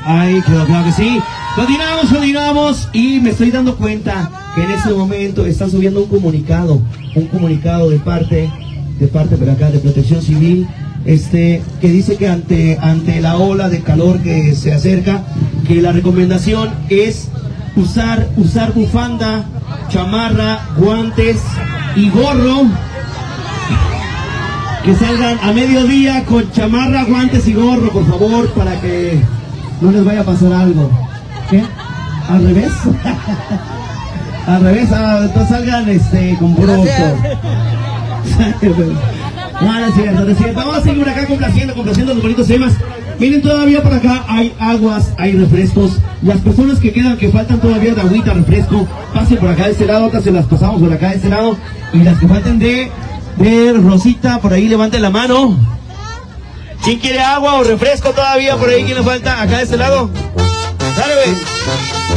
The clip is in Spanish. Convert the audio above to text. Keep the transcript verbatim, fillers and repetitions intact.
Ahí quedó, claro que sí. Continuamos, continuamos. Y me estoy dando cuenta que en este momento están subiendo un comunicado. Un comunicado de parte, de parte por acá, de Protección Civil. Este, que dice que ante, ante la ola de calor que se acerca, que la recomendación es usar, usar bufanda, chamarra, guantes y gorro. Que salgan a mediodía con chamarra, guantes y gorro, por favor, para que no les vaya a pasar algo. ¿Qué? ¿Al revés? Al revés, ah, entonces salgan este, con puro no, no es cierto, no es cierto. Vamos a seguir acá complaciendo, complaciendo los bonitos temas. Miren, todavía por acá hay aguas, hay refrescos. Las personas que quedan, que faltan todavía de agüita, refresco, pasen por acá de este lado, otras se las pasamos por acá de este lado. Y las que falten de, de Rosita, por ahí levanten la mano. ¿Quién quiere agua o refresco todavía por ahí? ¿Quién le falta? Acá de este lado. Dale, güey.